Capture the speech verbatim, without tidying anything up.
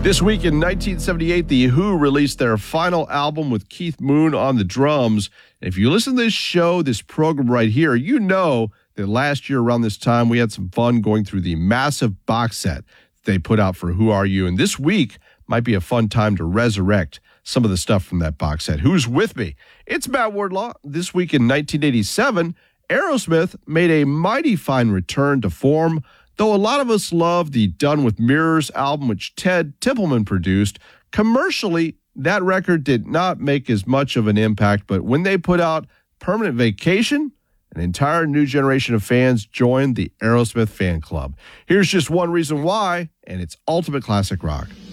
This week in nineteen seventy-eight, The Who released their final album with Keith Moon on the drums. And if you listen to this show, this program right here, you know that last year around this time, we had some fun going through the massive box set they put out for Who Are You? And this week might be a fun time to resurrect some of the stuff from that box set. Who's with me? It's Matt Wardlaw. This week in nineteen eighty-seven, Aerosmith made a mighty fine return to form. Though a lot of us love the Done with Mirrors album, which Ted Templeman produced, commercially, that record did not make as much of an impact. But when they put out Permanent Vacation, an entire new generation of fans joined the Aerosmith fan club. Here's just one reason why, and it's ultimate classic rock.